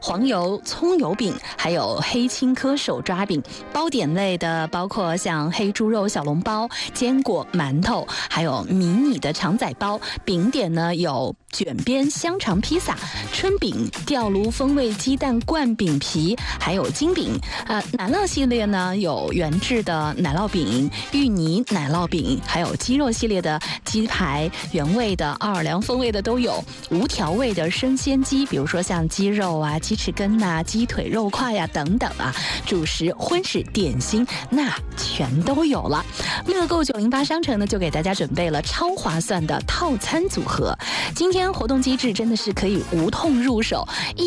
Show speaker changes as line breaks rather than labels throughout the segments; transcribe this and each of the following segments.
黄油葱油饼，还有黑青稞手抓饼。包点类的包括像黑猪肉小笼包、坚果馒头，还有迷你的肠仔包。饼点呢有卷边香肠披萨、春饼、吊炉风味鸡蛋灌饼皮，还有金饼。奶酪系列呢有原制的奶酪饼、芋泥奶酪饼，还有鸡肉系列的鸡排，原味的、奥尔良风味的都有，无调味的生鲜鸡，比如说像鸡肉啊、鸡翅根啊、鸡腿肉块呀、等等啊，主食、荤食、点心那全都有了。乐购908商城呢就给大家准备了超划算的套餐组合。今天活动机制真的是可以无痛入手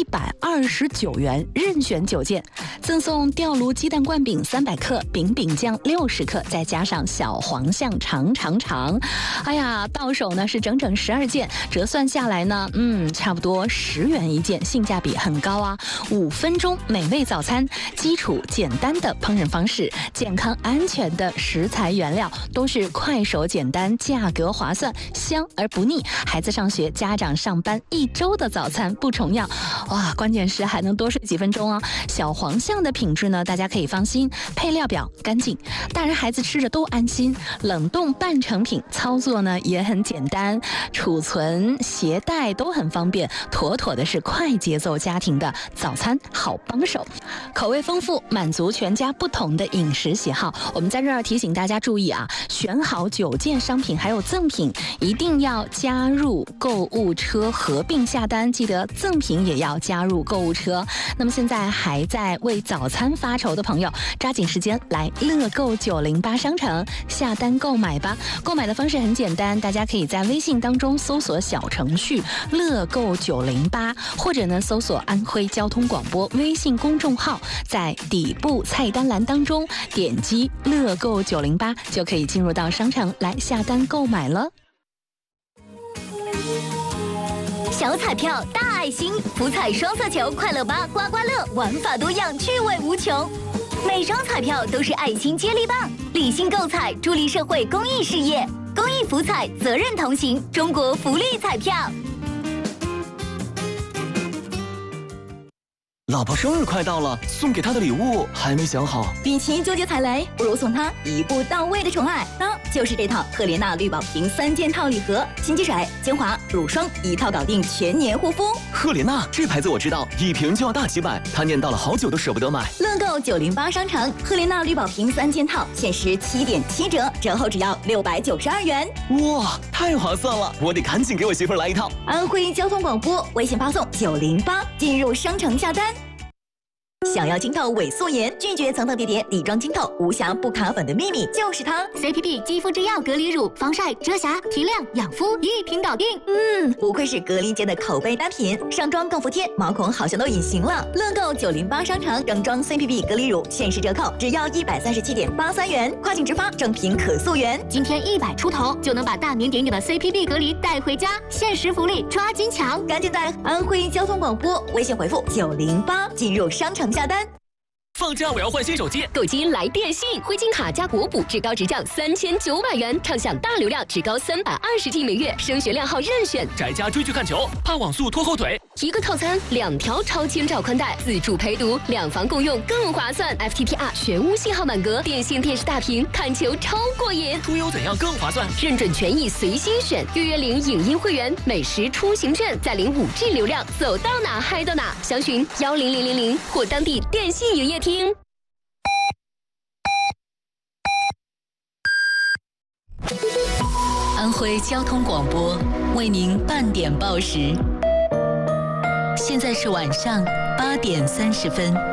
，129元任选9件，赠送吊炉鸡蛋灌饼300克，饼酱60克，再加上小黄象长。哎呀，到手呢是整整12件，折算下来呢，差不多10元一件，性价比很高啊。5分钟美味早餐，基础简单的烹饪方式，健康安全的食材原料，都是快手简单，价格划算，香而不腻。孩子上学，家长上班，1周的早餐不重样。哇，关键是还能多睡几分钟哦。小黄象的品质呢，大家可以放心，配料表干净，大人孩子吃着都安心。冷冻半成品，操作呢也很简单，储存携带都很方便，妥妥的是快节奏家庭的早餐好帮手。口味丰富，满足全家不同的饮食喜好。我们在这儿提醒大家注意啊，选好9件商品还有赠品，一定要加入购物车合并下单，记得赠品也要加入购物车。那么现在还在为早餐发愁的朋友，抓紧时间来乐购908商城下单购买吧。购买的方式很简单，大家可以在微信当中搜索小程序乐购908，或者呢搜索安徽交通广播微信公众号，在底部菜单栏当中点击乐购908，就可以进入到商城来下单购买了。
小彩票大爱心，福彩双色球快乐吧刮刮乐，玩法多样，趣味无穷。每张彩票都是爱心接力棒，理性购彩，助力社会公益事业。公益福彩，责任同行，中国福利彩票。
老婆生日快到了，送给她的礼物还没想好。
与其纠结踩雷，不如送她一步到位的宠爱。那就是这套赫莲娜绿宝瓶3件套礼盒，心机水、精华、乳霜一套搞定，全年护肤。
赫莲娜这牌子我知道，一瓶就要大几百，她念叨了好久都舍不得买。
乐购908商城，赫莲娜绿宝瓶3件套，限时7.7折，折后只要692元。
哇，太划算了！我得赶紧给我媳妇儿来一套。
安徽交通广播微信发送908，进入商城下单。想要晶透伪素颜，拒绝层层叠叠底妆晶透，无瑕不卡粉的秘密就是它。
CPB 肌肤之钥隔离乳，防晒、遮瑕、提亮、养肤一瓶搞定。
不愧是隔离间的口碑单品，上妆更服帖，毛孔好像都隐形了。乐购908商城整装 CPB 隔离乳限时折扣，只要137.83元，跨境直发，正品可溯源。
今天100出头就能把大名鼎鼎的 CPB 隔离带回家，限时福利抓紧抢！
赶紧在安徽交通广播微信回复908进入商城下单。
放假我要换新手机，
购机来电信，灰金卡加国补，至高直降3900元，畅享大流量，至高320G 每月，升学量号任选。
宅家追剧看球，怕网速拖后腿。
一个套餐2条超千兆宽带，自助陪读，2房共用更划算。FTTR 全屋信号满格，电信电视大屏，看球超过瘾。
出游怎样更划算？
认准权益随心选，预约领影音会员，美食出行券，再领5G 流量，走到哪嗨到哪。详询10000或当地电信营业厅。
安徽交通广播为您半点报时，现在是晚上8点30分。